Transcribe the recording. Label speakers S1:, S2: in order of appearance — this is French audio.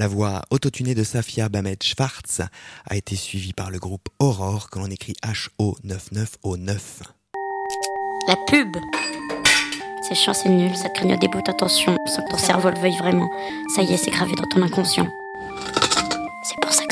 S1: La voix autotunée de Safia Bamed-Schwartz a été suivie par le groupe Aurore, que l'on écrit HO99O9.
S2: La pub. C'est chiant, c'est nul, ça te grignote des bouts, attention, sans que ton cerveau le veuille vraiment. Ça y est, c'est gravé dans ton inconscient. C'est pour ça que